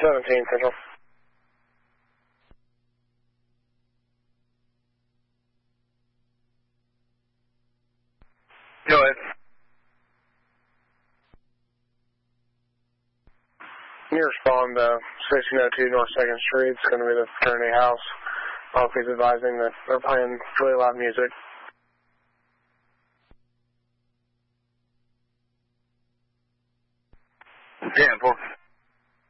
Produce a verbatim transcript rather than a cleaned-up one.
seventeen Central. Go ahead. You respond to sixteen oh two North second Street. It's going to be the fraternity house. Office advising that they're playing really loud music. Yeah, four.